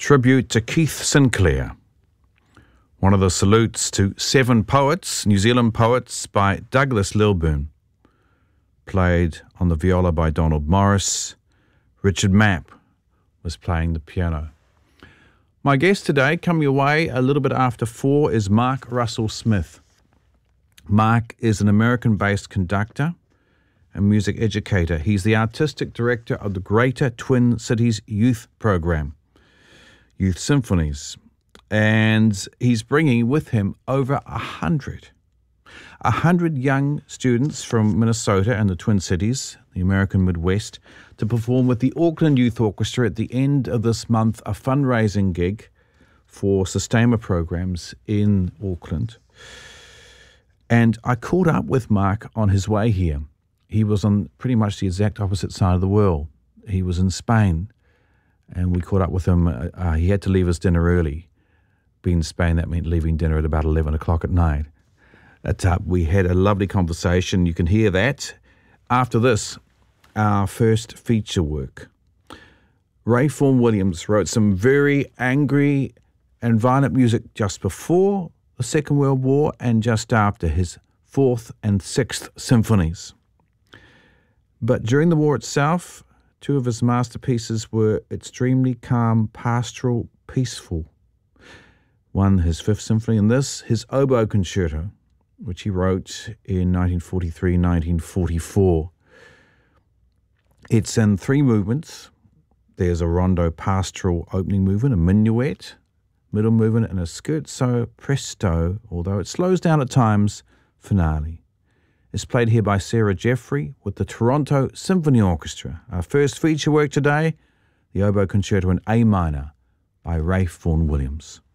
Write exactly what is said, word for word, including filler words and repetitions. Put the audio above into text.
tribute to Keith Sinclair. One of the salutes to seven poets, New Zealand poets, by Douglas Lilburn. Played on the viola by Donald Morris. Richard Mapp was playing the piano. My guest today, coming your way a little bit after four, is Mark Russell Smith. Mark is an American-based conductor and music educator. He's the artistic director of the Greater Twin Cities Youth Program, Youth Symphonies, and he's bringing with him over a hundred, a hundred young students from Minnesota and the Twin Cities, the American Midwest, to perform with the Auckland Youth Orchestra at the end of this month, a fundraising gig for sustainment programs in Auckland. And I caught up with Mark on his way here. He was on pretty much the exact opposite side of the world. He was in Spain, and we caught up with him. Uh, he had to leave his dinner early. Being in Spain, that meant leaving dinner at about eleven o'clock at night. But, uh, we had a lovely conversation. You can hear that. After this, our first feature work. Ray Vaughan Williams wrote some very angry and violent music just before the Second World War and just after his fourth and sixth symphonies. But during the war itself, two of his masterpieces were extremely calm, pastoral, peaceful. One, his Fifth Symphony, and this, his Oboe Concerto, which he wrote in nineteen forty-three, nineteen forty-four. It's in three movements. There's a rondo pastoral opening movement, a minuet, middle movement, and a scherzo presto, although it slows down at times, finale. It's played here by Sarah Jeffrey with the Toronto Symphony Orchestra. Our first feature work today, the Oboe Concerto in A minor by Ray Vaughan Williams.